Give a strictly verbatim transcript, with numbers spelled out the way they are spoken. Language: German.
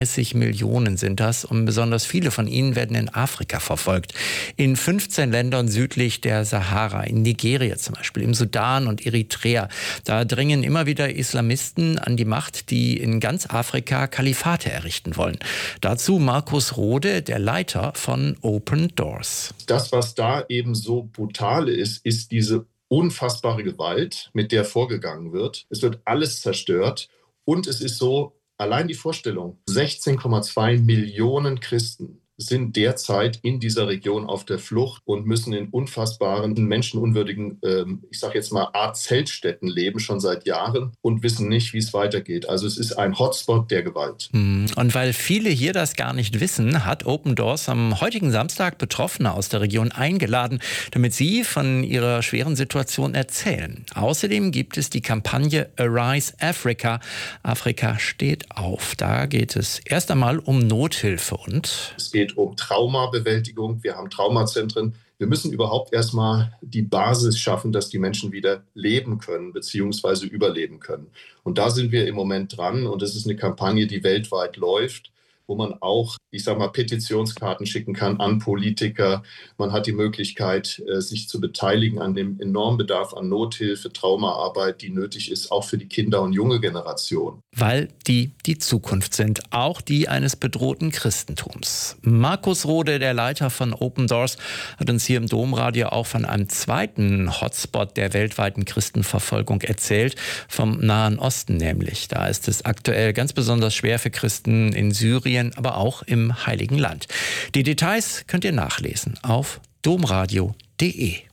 dreißig Millionen sind das und besonders viele von ihnen werden in Afrika verfolgt. In fünfzehn Ländern südlich der Sahara, in Nigeria zum Beispiel, im Sudan und Eritrea. Da dringen immer wieder Islamisten an die Macht, die in ganz Afrika Kalifate errichten wollen. Dazu Markus Rode, der Leiter von Open Doors. Das, was da eben so brutal ist, ist diese unfassbare Gewalt, mit der vorgegangen wird. Es wird alles zerstört und es ist so, allein die Vorstellung, sechzehn Komma zwei Millionen Christen sind derzeit in dieser Region auf der Flucht und müssen in unfassbaren, menschenunwürdigen, ähm, ich sage jetzt mal Art Zeltstätten leben, schon seit Jahren und wissen nicht, wie es weitergeht. Also es ist ein Hotspot der Gewalt. Und weil viele hier das gar nicht wissen, hat Open Doors am heutigen Samstag Betroffene aus der Region eingeladen, damit sie von ihrer schweren Situation erzählen. Außerdem gibt es die Kampagne Arise Africa. Afrika steht auf. Da geht es erst einmal um Nothilfe und es geht um Traumabewältigung. Wir haben Traumazentren. Wir müssen überhaupt erstmal die Basis schaffen, dass die Menschen wieder leben können bzw. überleben können. Und da sind wir im Moment dran. Und das ist eine Kampagne, die weltweit läuft, wo man auch, ich sage mal, Petitionskarten schicken kann an Politiker. Man hat die Möglichkeit, sich zu beteiligen an dem enormen Bedarf an Nothilfe, Traumaarbeit, die nötig ist, auch für die Kinder- und junge Generation. Weil die die Zukunft sind, auch die eines bedrohten Christentums. Markus Rode, der Leiter von Open Doors, hat uns hier im Domradio auch von einem zweiten Hotspot der weltweiten Christenverfolgung erzählt, vom Nahen Osten nämlich. Da ist es aktuell ganz besonders schwer für Christen in Syrien, aber auch im Heiligen Land. Die Details könnt ihr nachlesen auf domradio punkt de.